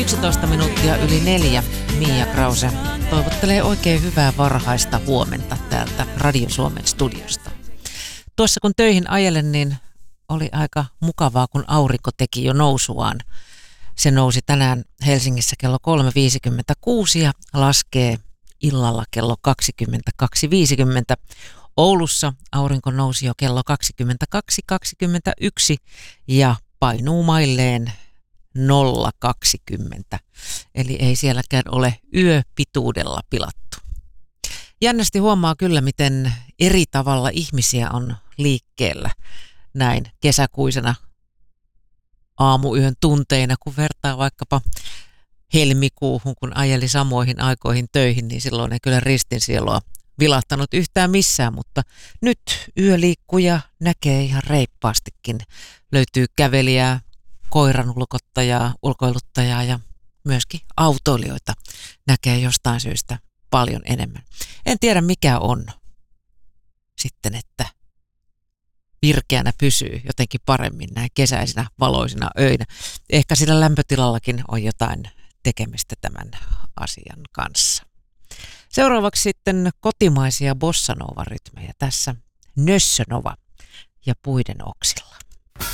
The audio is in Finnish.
11 minuuttia yli 4. Mia Krause toivottelee oikein hyvää varhaista huomenta täältä Radio Suomen studiosta. Tuossa kun töihin ajelen, niin oli aika mukavaa, kun aurinko teki jo nousuaan. Se nousi tänään Helsingissä kello 3.56 ja laskee illalla kello 22.50. Oulussa aurinko nousi jo kello 22.21 ja painuu mailleen 0,20. Eli ei sielläkään ole yöpituudella pilattu. Jännästi huomaa kyllä, miten eri tavalla ihmisiä on liikkeellä näin kesäkuisena aamuyön tunteina, kun vertaa vaikkapa helmikuuhun, kun ajeli samoihin aikoihin töihin, niin silloin ei kyllä ristinsielua vilahtanut yhtään missään, mutta nyt yöliikkuja näkee ihan reippaastikin. Löytyy kävelijää, koiran ulkoiluttajaa ja myöskin autoilijoita näkee jostain syystä paljon enemmän. En tiedä mikä on sitten, että virkeänä pysyy jotenkin paremmin näin kesäisinä valoisina öinä. Ehkä sillä lämpötilallakin on jotain tekemistä tämän asian kanssa. Seuraavaksi sitten kotimaisia bossanova-rytmejä. Tässä Nössönova ja Puiden oksilla.